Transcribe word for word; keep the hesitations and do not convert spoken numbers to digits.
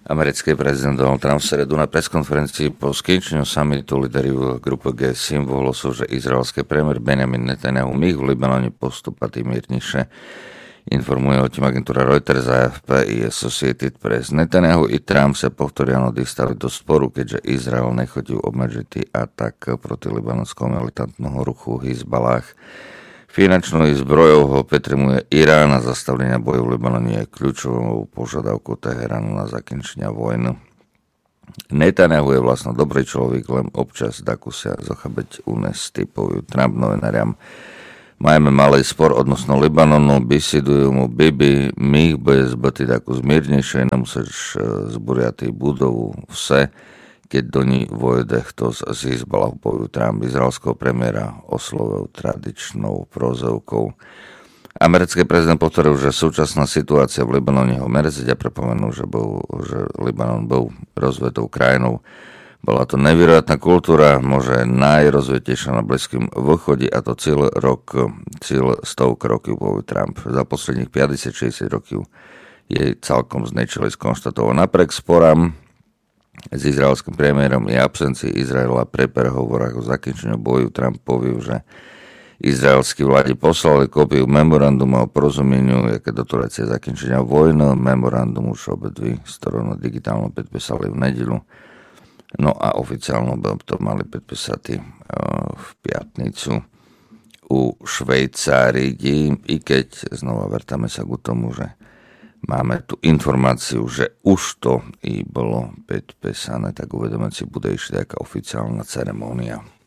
Americký prezident Donald Trump v stredu na preskonferencii po skončení summitu líderov grupy gé sedem ohlásil, že izraelský premiér Benjamin Netanyahu míg v Libanone postupati mírnejšie. Informuje o tým agentúra Reuters, á ef pé i Associated Press. Netanyahu i Trump sa povtoriano dostali do sporu, keďže Izrael nechodil obmedzitý atak proti libanonskému militantného ruchu Hizballah. Finančnou i zbrojou ho petremuje Irán a zastavlenia bojov v Libanone je kľúčovou požiadavkou Teheránu na zakončenie vojny. Netanyahu je vlastne dobrý človek, len občas dakusia zachabeť unes typujú Trump novinariam. Majme malý spor odnosno Libanonu, besidujú mu Bibi, my bude zbyty takú zmiernejšie, nemusíš zburiať budovu vse, keď do ní vojde kto z Hizballahu, poviu Trump izraelského premiéra oslovil tradičnou prozovkou. Americký prezident potvrдил, že súčasná situácia v Libanone ho mrzí a pripomenul, že, bol, že Libanon bol rozvetou krajinou. Bola to nevyriadná kultúra, môže najrozvetejšia na Blízkym východe a to celý rok, cíl stovky rokov, poviu Trump. Za posledných päťdesiat šesťdesiat rokov jej celkom znečili skonštatoval. Napriek sporám s izraelským premiérom i absencii Izraela pri prehovorách o zakončení boju Trump povil, že izraelskí vládi poslali kópiu memoranduma o porozumeniu, jaké doturácie zakončenia vojny. Memorandum už obedvi strany digitálne podpísali v nedeľu. No a oficiálne by to mali podpísať v piatnicu u Švejcáridi, i keď znova vrtáme sa k tomu, že máme tu informáciu, že už to i bolo podpísané, tak uvedomeť si bude ešte taká oficiálna ceremónia.